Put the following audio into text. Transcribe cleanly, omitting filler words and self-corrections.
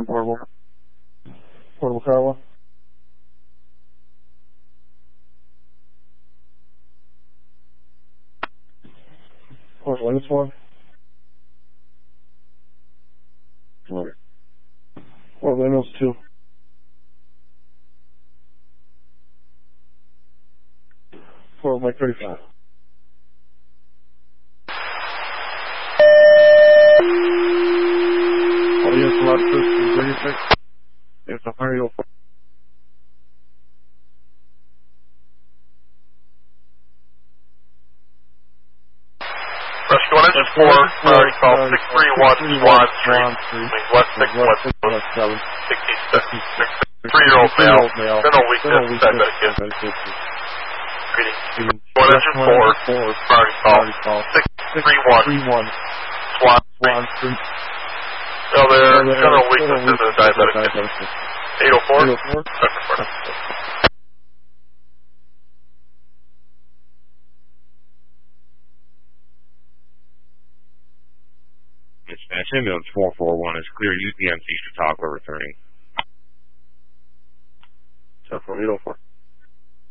1 portable. Portable Kiowa. Portable Linus 1. Okay. Portable Linus 2. Portable Mike 35. Oh, yes, a lot of systems, 36. It's a hurry over. Rescue 1 Engine 4, priority call 631 Swan Street, West 6 West 66. 3-year-old male, mental weakness, diabetic kid. Reading. 1 Engine 4, priority call 631 Swan Street. No, there, general weakness is a diabetic kid. 804? Dispatch ambulance 441 is clear. Use the MC Chautauqua returning. 804.